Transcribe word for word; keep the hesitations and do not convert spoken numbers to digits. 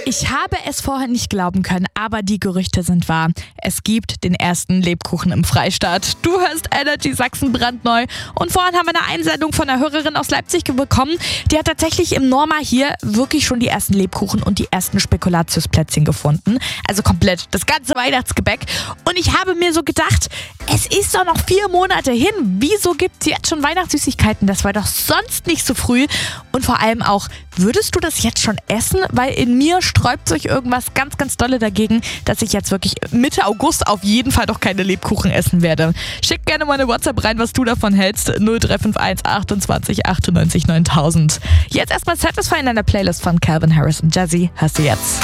Ich habe es vorher nicht glauben können, aber die Gerüchte sind wahr. Es gibt den ersten Lebkuchen im Freistaat. Du hörst Energy Sachsen brandneu. Und vorhin haben wir eine Einsendung von einer Hörerin aus Leipzig bekommen. Die hat tatsächlich im Norma hier wirklich schon die ersten Lebkuchen und die ersten Spekulatiusplätzchen gefunden. Also komplett das ganze Weihnachtsgebäck. Und ich habe mir so gedacht, es ist doch noch vier Monate hin. Wieso gibt es jetzt schon Weihnachtssüßigkeiten? Das war doch sonst nicht so früh. Und vor allem auch, würdest du das jetzt schon essen? Weil in mir sträubt sich irgendwas ganz, ganz dolle dagegen, dass ich jetzt wirklich Mitte August auf jeden Fall doch keine Lebkuchen essen werde. Schick gerne mal eine WhatsApp rein, was du davon hältst. null drei fünf eins achtundzwanzig achtundneunzig neuntausend. Jetzt erstmal Satisfy in deiner Playlist von Calvin Harris und Jazzy. Hörst du jetzt.